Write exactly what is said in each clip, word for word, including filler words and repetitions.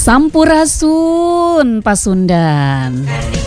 Sampurasun Pasundan.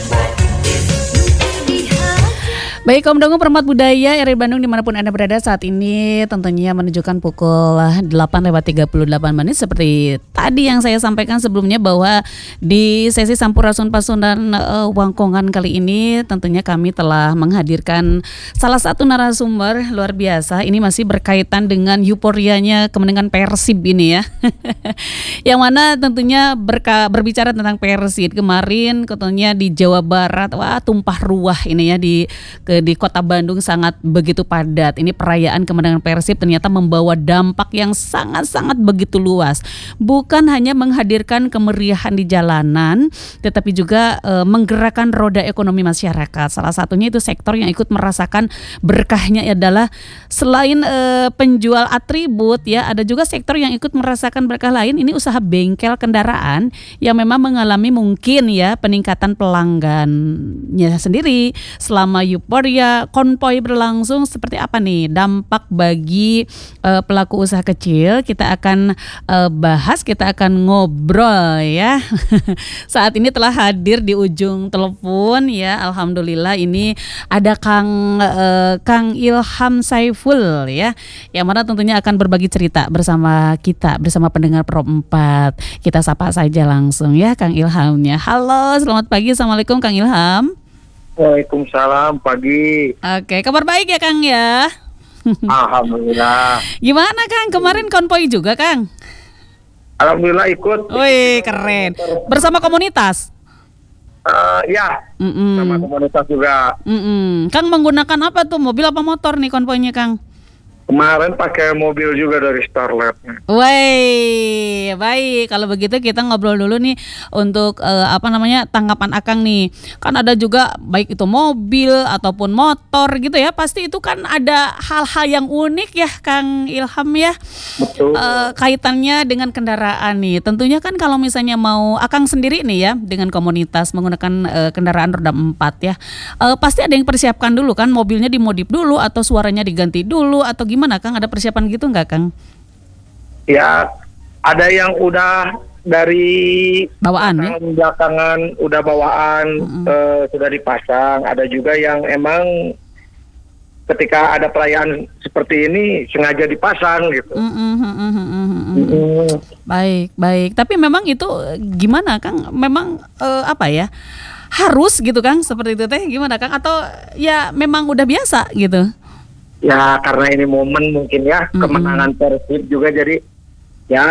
Baik, Kaum Dangu Permat Budaya R I Bandung dimanapun Anda berada saat ini tentunya menunjukkan pukul delapan lewat tiga puluh delapan menit seperti tadi yang saya sampaikan sebelumnya bahwa di sesi Sampurasun Pasundan uh, Wangkongan kali ini tentunya kami telah menghadirkan salah satu narasumber luar biasa. Ini masih berkaitan dengan euforianya kemenangan Persib ini ya. Yang mana tentunya berka, berbicara tentang Persib kemarin katanya di Jawa Barat, wah tumpah ruah ini ya di ke di kota Bandung sangat begitu padat. Ini perayaan kemenangan Persib ternyata membawa dampak yang sangat-sangat begitu luas. Bukan hanya menghadirkan kemeriahan di jalanan, tetapi juga e, menggerakkan roda ekonomi masyarakat. Salah satunya itu sektor yang ikut merasakan berkahnya adalah selain e, penjual atribut ya, ada juga sektor yang ikut merasakan berkah lain. Ini usaha bengkel kendaraan yang memang mengalami mungkin ya peningkatan pelanggannya sendiri selama euforia konvoy berlangsung. Seperti apa nih dampak bagi uh, pelaku usaha kecil? Kita akan uh, bahas, kita akan ngobrol ya. Saat ini telah hadir di ujung telepon ya. Alhamdulillah ini ada Kang uh, Kang Ilham Saiful ya, yang mana tentunya akan berbagi cerita bersama kita, bersama pendengar Pro empat. Kita sapa saja langsung ya Kang Ilhamnya. Halo, selamat pagi. Assalamualaikum Kang Ilham. Waalaikumsalam, pagi. Oke, kabar baik ya Kang ya? Alhamdulillah. Gimana Kang, kemarin konvoy juga Kang? Alhamdulillah ikut. Wih, keren. Bersama komunitas? Uh, ya, Mm-mm. sama komunitas juga. Mm-mm. Kang menggunakan apa tuh, mobil apa motor nih konvoynya Kang? Kemarin pakai mobil juga dari Starlet. Woi, baik. Kalau begitu kita ngobrol dulu nih untuk uh, apa namanya tanggapan Akang nih. Kan ada juga baik itu mobil ataupun motor gitu ya. Pasti itu kan ada hal-hal yang unik ya Kang Ilham ya. Betul. Uh, kaitannya dengan kendaraan nih. Tentunya kan kalau misalnya mau Akang sendiri nih ya dengan komunitas menggunakan uh, kendaraan roda empat ya. Uh, pasti ada yang persiapkan dulu kan, mobilnya dimodif dulu atau suaranya diganti dulu atau gimana? Gimana Kang, ada persiapan gitu nggak Kang? Ya, ada yang udah dari bawaan ya? Belakangan udah bawaan mm-hmm. uh, sudah dipasang. Ada juga yang emang ketika ada perayaan seperti ini sengaja dipasang gitu. Mm-hmm, mm-hmm, mm-hmm. Baik, baik. Tapi memang itu gimana Kang? Memang uh, apa ya? Harus gitu Kang, seperti itu teh gimana Kang? Atau ya memang udah biasa gitu? Ya karena ini momen mungkin ya mm-hmm. kemenangan Persib juga, jadi ya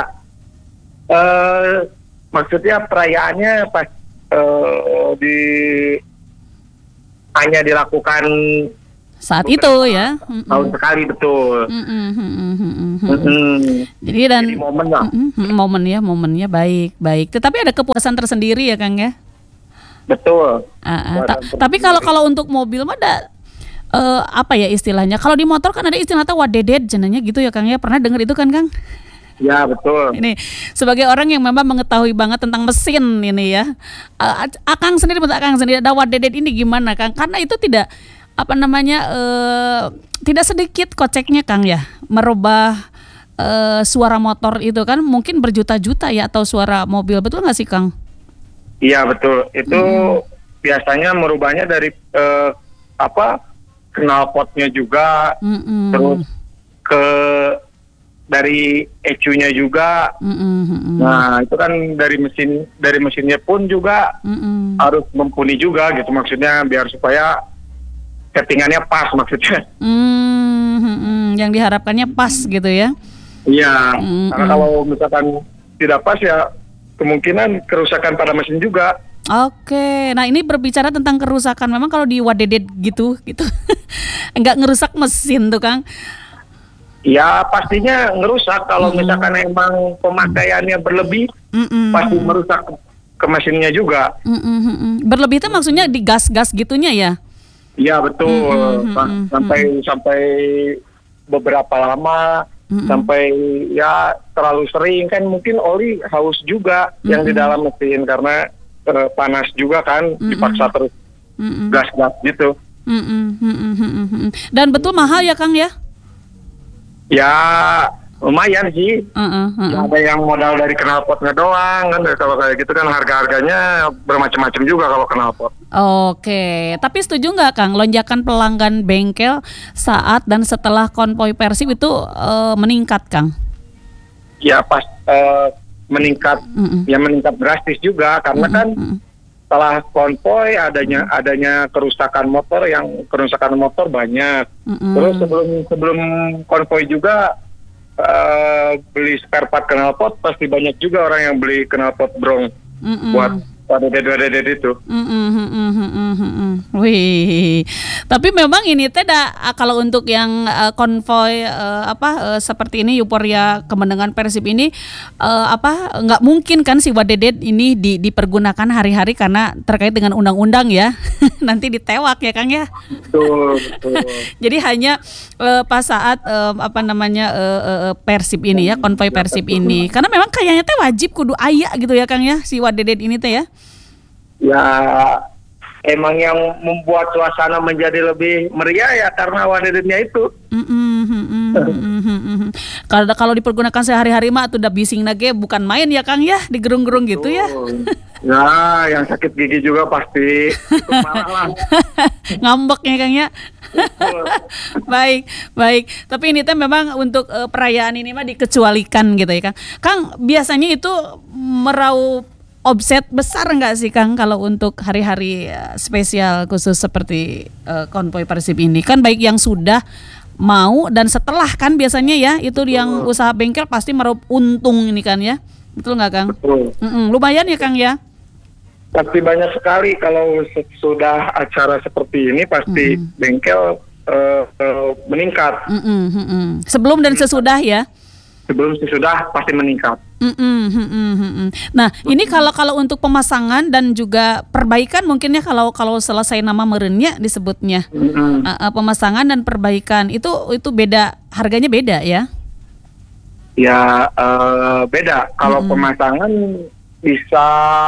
eh, maksudnya perayaannya pas eh, di hanya dilakukan saat itu ya tahun mm-hmm. sekali betul. Mm-hmm. Mm-hmm. Mm-hmm. Jadi dan jadi momen lah. Mm-hmm. momen ya momennya baik baik. Tetapi ada kepuasan tersendiri ya Kang ya. Betul. Uh, uh, ta- tapi kalau kalau untuk mobil mah ada Uh, apa ya istilahnya? Kalau di motor kan ada istilahnya wadedet jenanya gitu ya Kang ya. Pernah dengar itu kan Kang? Ya betul. Ini sebagai orang yang memang mengetahui banget tentang mesin ini ya. Uh, Akang sendiri, menurut Akang sendiri ada wadedet ini gimana Kang? Karena itu tidak apa namanya uh, tidak sedikit koceknya Kang ya. Merubah uh, suara motor itu kan mungkin berjuta-juta ya, atau suara mobil, betul nggak sih Kang? Iya betul. Itu hmm. biasanya merubahnya dari uh, apa? knalpotnya juga, mm-mm. terus ke dari E C U-nya juga. Mm-mm. Nah itu kan dari mesin dari mesinnya pun juga mm-mm. harus mumpuni juga gitu, maksudnya biar supaya settingannya pas maksudnya. Mm-hmm. Yang diharapkannya pas gitu ya? Iya. Mm-hmm. Karena kalau misalkan tidak pas ya kemungkinan kerusakan pada mesin juga. Oke, nah ini berbicara tentang kerusakan. Memang kalau di wadedet gitu, gitu, enggak ngerusak mesin tuh Kang? Ya pastinya ngerusak kalau mm. misalkan emang pemakaiannya berlebih, Mm-mm. pasti merusak ke mesinnya juga. Mm-mm. Berlebih itu maksudnya di gas-gas gitunya ya? Iya betul, Mm-mm. sampai mm-mm. sampai beberapa lama, mm-mm. sampai ya terlalu sering kan mungkin oli haus juga mm-mm. yang di dalam mesin karena Uh, panas juga kan, mm-mm. dipaksa terus mm-mm. gas-gas gitu. Mm-mm. Mm-mm. Dan betul mahal ya Kang ya? Ya lumayan sih. Uh-uh, uh-uh. Ada yang modal dari knalpotnya doang kan. Kalau kayak gitu kan harga-harganya bermacam-macam juga kalau knalpot. Oke, tapi setuju nggak Kang lonjakan pelanggan bengkel saat dan setelah konvoy Persib itu uh, meningkat Kang? Ya pas uh, meningkat, uh-uh. ya meningkat drastis juga karena uh-uh. kan uh-uh. setelah konvoy adanya uh-uh. adanya kerusakan motor yang kerusakan motor banyak. Uh-uh. Terus sebelum sebelum konvoy juga uh, beli spare part knalpot pasti banyak juga orang yang beli knalpot brong uh-uh. buat pada dedet-dedet itu. Mm-mm, mm-mm, mm-mm, mm-mm. Wih, tapi memang ini teh dah kalau untuk yang uh, konvoy uh, apa uh, seperti ini Euforia Kemenangan Persib ini uh, apa nggak mungkin kan si Wadedet ini di, dipergunakan hari-hari karena terkait dengan undang-undang ya. Nanti ditewak ya Kang ya. Betul, betul. Jadi hanya uh, pas saat uh, apa namanya uh, uh, Persib ini ya, konvoy Persib ini. Karena memang kayaknya teh wajib kudu aya gitu ya Kang ya si Wadedet ini teh ya. Ya emang yang membuat suasana menjadi lebih meriah ya karena wadedetnya itu. Kalau kalau dipergunakan sehari-hari mah tuh udah bising nage bukan main ya Kang ya di gerung-gerung gitu ya. Ya yang sakit gigi juga pasti parah lah. Ngambek ya Kang ya. Baik, baik. Tapi ini teh memang untuk uh, perayaan ini mah dikecualikan gitu ya Kang. Kang biasanya itu meraup offset besar nggak sih Kang kalau untuk hari-hari uh, spesial khusus seperti uh, konvoy Persib ini kan baik yang sudah mau dan setelah kan biasanya ya itu yang usaha bengkel pasti meraup untung ini kan ya betul nggak Kang? Betul. Mm-mm, lumayan ya Kang ya. Pasti banyak sekali kalau sudah acara seperti ini pasti mm-hmm. bengkel uh, uh, meningkat. Mm-mm, mm-mm. Sebelum dan sesudah ya. Sebelum sesudah pasti meningkat. Mm-mm, mm-mm, mm-mm. Nah ini kalau kalau untuk pemasangan dan juga perbaikan mungkinnya kalau kalau selesai nama merenya disebutnya mm-hmm. uh, uh, pemasangan dan perbaikan itu itu beda harganya beda ya? Ya uh, beda kalau mm-hmm. pemasangan bisa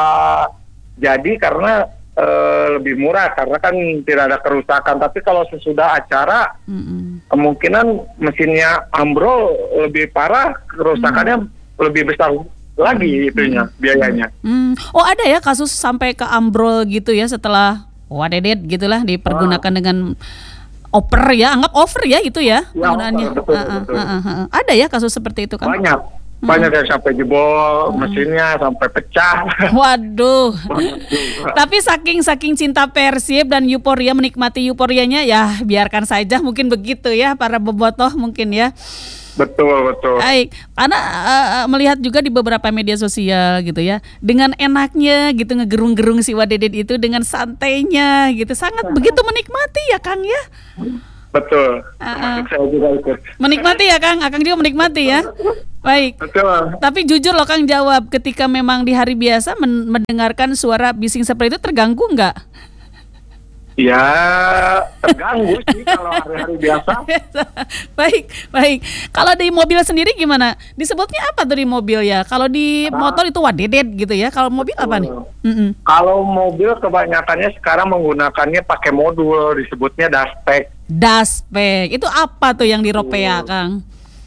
jadi karena uh, lebih murah karena kan tidak ada kerusakan tapi kalau sesudah acara mm-hmm. kemungkinan mesinnya ambrol lebih parah kerusakannya mm-hmm. lebih besar lagi itunya mm-hmm. biayanya. Mm. Oh ada ya kasus sampai ke ambrol gitu ya setelah wadedet gitulah dipergunakan oh. dengan over ya anggap over ya itu ya, ya penggunaannya. Betul, betul, uh, betul. Uh, uh, uh. Ada ya kasus seperti itu kan? Banyak. Banyak yang sampai jebol, hmm. mesinnya sampai pecah. Waduh. Tapi saking saking cinta Persib dan euforia menikmati euforianya ya biarkan saja mungkin begitu ya para bobotoh mungkin ya. Betul betul. Baik, karena uh, melihat juga di beberapa media sosial gitu ya, dengan enaknya gitu ngegerung-gerung si Wadedet itu dengan santainya gitu, sangat begitu menikmati ya Kang ya. Betul. Uh-uh. Saya juga ikut. Menikmati ya Kang, Akang juga menikmati ya. Baik. Betul. Tapi jujur loh Kang jawab, ketika memang di hari biasa men- mendengarkan suara bising seperti itu terganggu nggak? Ya terganggu sih kalau hari-hari biasa. Baik, baik. Kalau di mobil sendiri gimana? Disebutnya apa tuh di mobil ya? Kalau di nah, motor itu wadedet gitu ya. Kalau mobil apa nih? Mm-mm. Kalau mobil kebanyakannya sekarang menggunakannya pakai modul, disebutnya dashpack. Dashpack itu apa tuh yang di Ropea, Kang?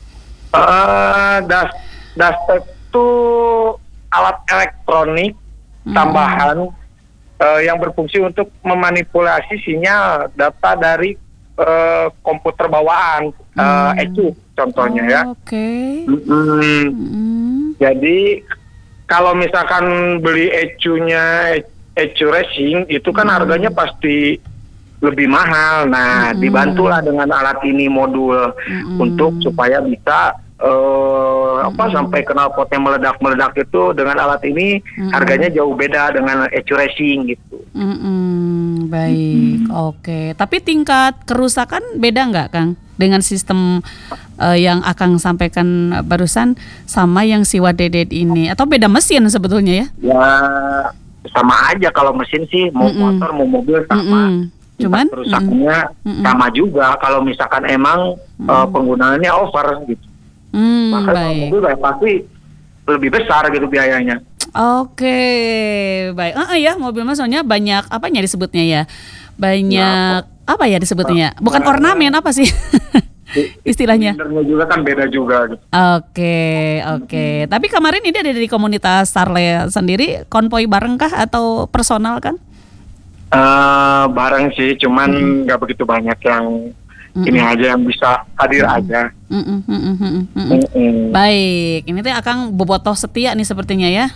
Uh, das dashpack itu alat elektronik mm. tambahan. Uh, yang berfungsi untuk memanipulasi sinyal data dari uh, komputer bawaan uh, hmm. E C U contohnya oh, ya. Oke. Okay. Mm-hmm. Hmm. Jadi kalau misalkan beli E C U-nya E C U Racing itu kan hmm. harganya pasti lebih mahal. Nah, hmm. dibantulah dengan alat ini modul hmm. untuk supaya bisa Uh, apa mm-hmm. sampai knalpotnya meledak-meledak itu dengan alat ini mm-hmm. harganya jauh beda dengan E C U Racing gitu. Mm-hmm. Baik, mm-hmm. oke. Okay. Tapi tingkat kerusakan beda nggak Kang dengan sistem uh, yang Akang sampaikan barusan sama yang si Wadedet ini atau beda mesin sebetulnya ya? Ya sama aja kalau mesin sih mau mm-hmm. motor mau mobil sama. Mm-hmm. Cuman kerusakannya mm-hmm. sama juga kalau misalkan emang mm-hmm. uh, penggunaannya over gitu. Hmm, maka mobil pasti lebih besar gitu biayanya. Oke, baik. Ah uh, ya mobil mas soalnya banyak apanya disebutnya ya, banyak ya, apa? apa ya disebutnya? Bukan uh, ornamen apa sih? istilahnya. Silindernya juga kan beda juga. Gitu. Oke, oke. Tapi kemarin ini ada dari komunitas Starlet sendiri konvoy bareng kah atau personal kan? Uh, bareng sih, cuman nggak mm. begitu banyak yang mm-mm. ini aja yang bisa hadir mm-mm. aja. Mm-mm. Mm-mm. Mm-mm. Mm-mm. Baik, ini teh Akang bobotoh setia nih sepertinya ya.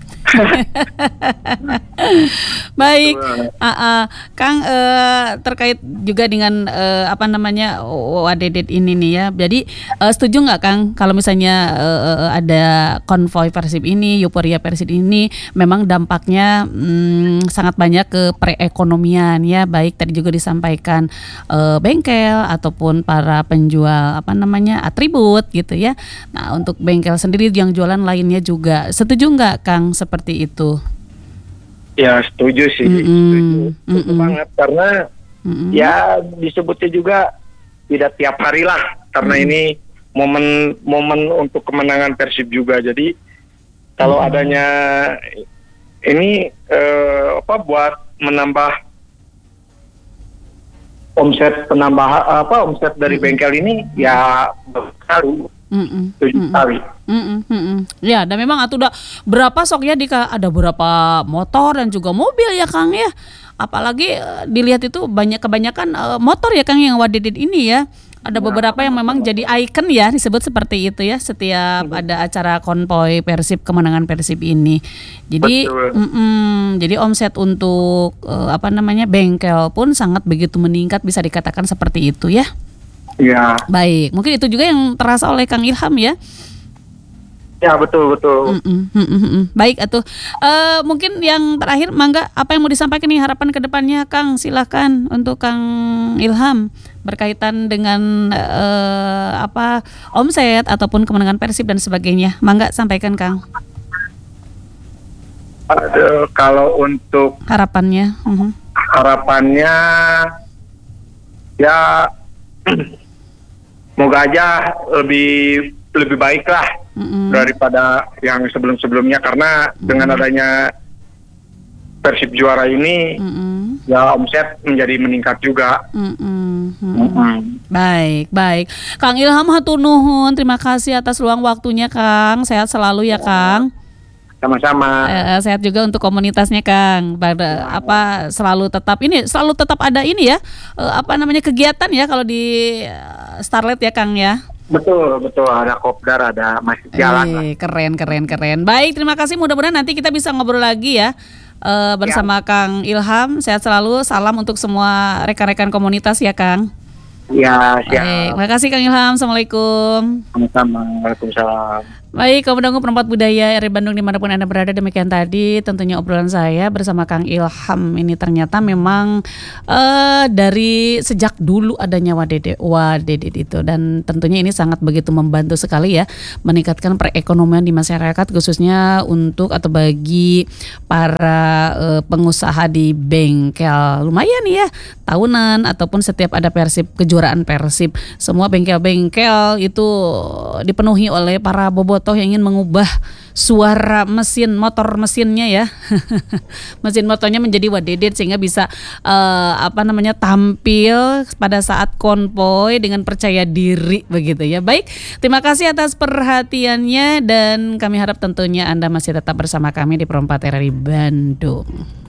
Baik, uh, uh, Kang uh, terkait juga dengan uh, apa namanya W A D D ini nih ya. Jadi uh, setuju nggak Kang kalau misalnya uh, ada konvoy Persib ini, euforia Persib ini memang dampaknya um, sangat banyak ke perekonomian ya. Baik tadi juga disampaikan uh, bengkel ataupun para penjual apa namanya atribut gitu ya. Nah untuk bengkel sendiri yang jualan lainnya juga setuju nggak Kang seperti itu? Ya setuju sih, mm-mm. setuju, setuju Mm-mm. banget karena mm-mm. ya disebutnya juga tidak tiap hari lah karena mm. ini momen-momen untuk kemenangan Persib juga. Jadi kalau mm. adanya ini eh, apa buat menambah omset penambah apa omset dari mm. bengkel ini ya baru tujuh kali. Mm-mm, mm-mm. Ya, dan memang atuh udah berapa sok ya Dika, ada berapa motor dan juga mobil ya Kang ya. Apalagi uh, dilihat itu banyak kebanyakan uh, motor ya Kang yang wadidit ini ya. Ada beberapa yang memang jadi ikon ya disebut seperti itu ya setiap ada acara konvoy Persib kemenangan Persib ini. Jadi jadi omset untuk uh, apa namanya bengkel pun sangat begitu meningkat bisa dikatakan seperti itu ya. Ya. Baik, mungkin itu juga yang terasa oleh Kang Ilham ya. Ya betul betul. Mm-mm, mm-mm. Baik atuh. Uh, mungkin yang terakhir, mangga apa yang mau disampaikan nih harapan kedepannya, Kang? Silahkan untuk Kang Ilham berkaitan dengan uh, apa omset ataupun kemenangan Persib dan sebagainya. Mangga sampaikan, Kang. Aduh, kalau untuk harapannya, uh-huh. harapannya ya semoga aja lebih lebih baik lah. Mm-hmm. daripada yang sebelum-sebelumnya karena mm-hmm. dengan adanya Persib juara ini mm-hmm. ya omset menjadi meningkat juga. Mm-hmm. Mm-hmm. Baik, baik. Kang Ilham hatur nuhun, terima kasih atas luang waktunya Kang. Sehat selalu ya Kang. Sama-sama. Eh, sehat juga untuk komunitasnya Kang. Pada apa selalu tetap ini selalu tetap ada ini ya eh, apa namanya kegiatan ya kalau di uh, Starlet ya Kang ya. Betul, betul. Ada kopdar, ada masih jalan. Eh, keren, keren, keren. Baik, terima kasih. Mudah-mudahan nanti kita bisa ngobrol lagi ya uh, bersama ya. Kang Ilham. Sehat selalu. Salam untuk semua rekan-rekan komunitas ya, Kang. Ya, siap. Baik, terima kasih Kang Ilham. Assalamualaikum. Sama-sama. Waalaikumsalam. Baik, kaum pendengar Perempat Budaya R R Bandung dimanapun Anda berada, demikian tadi tentunya obrolan saya bersama Kang Ilham. Ini ternyata memang uh, dari sejak dulu adanya W A D D itu dan tentunya ini sangat begitu membantu sekali ya meningkatkan perekonomian di masyarakat khususnya untuk atau bagi para uh, pengusaha di bengkel. Lumayan ya tahunan ataupun setiap ada Persib kejuaraan Persib, semua bengkel-bengkel itu dipenuhi oleh para bobot yang ingin mengubah suara mesin motor mesinnya ya mesin motornya menjadi W A D D sehingga bisa uh, apa namanya tampil pada saat konvoy dengan percaya diri begitu ya. Baik, terima kasih atas perhatiannya dan kami harap tentunya Anda masih tetap bersama kami di Perempat R R I Bandung.